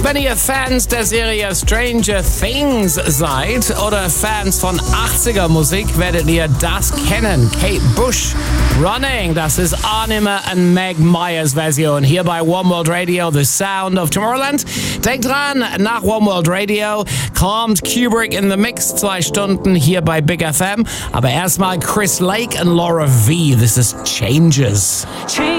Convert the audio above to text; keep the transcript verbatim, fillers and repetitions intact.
wenn ihr Fans der Serie Stranger Things seid oder Fans von achtziger Musik, werdet ihr das kennen. Kate Bush, Running, das ist Anima und Meg Myers Version hier bei One World Radio, The Sound of Tomorrowland. Denkt dran, nach One World Radio kommt Kubrick in the Mix, zwei Stunden hier bei Big F M. Aber erstmal Chris Lake und Laura V. This is Changes. Change.